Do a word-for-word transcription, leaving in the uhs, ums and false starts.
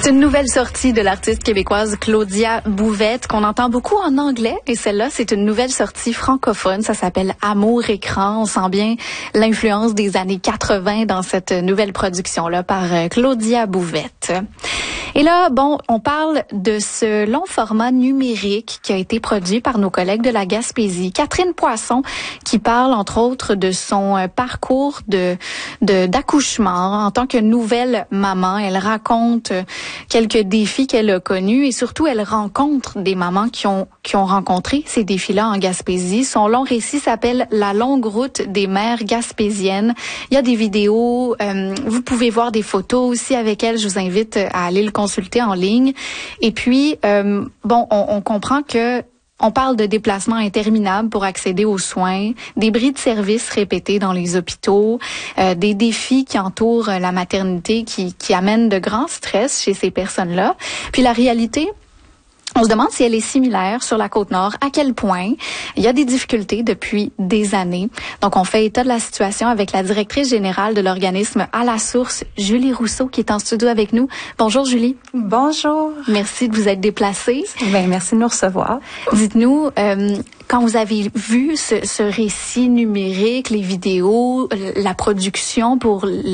C'est une nouvelle sortie de l'artiste québécoise Claudia Bouvette qu'on entend beaucoup en anglais et celle-là, c'est une nouvelle sortie francophone. Ça s'appelle Amour écran. On sent bien l'influence des années quatre-vingts dans cette nouvelle production-là par Claudia Bouvette. Et là, bon, on parle de ce long format numérique qui a été produit par nos collègues de la Gaspésie. Catherine Poisson, qui parle entre autres de son parcours de, de d'accouchement en tant que nouvelle maman. Elle raconte quelques défis qu'elle a connus et surtout elle rencontre des mamans qui ont qui ont rencontré ces défis-là en Gaspésie. Son long récit s'appelle La longue route des mères gaspésiennes. Il y a des vidéos, euh, vous pouvez voir des photos aussi avec elle. Je vous invite à aller le consulter en ligne. Et puis, euh, bon, on, on comprend que on parle de déplacements interminables pour accéder aux soins, des bris de services répétés dans les hôpitaux, euh, des défis qui entourent la maternité qui, qui amènent de grands stress chez ces personnes-là. Puis la réalité, on se demande si elle est similaire sur la Côte-Nord, à quel point il y a des difficultés depuis des années. Donc, on fait état de la situation avec la directrice générale de l'organisme À la Source, Julie Rousseau, qui est en studio avec nous. Bonjour, Julie. Bonjour. Merci de vous être déplacée. Bien, merci de nous recevoir. Dites-nous, euh, quand vous avez vu ce, ce récit numérique, les vidéos, la production pour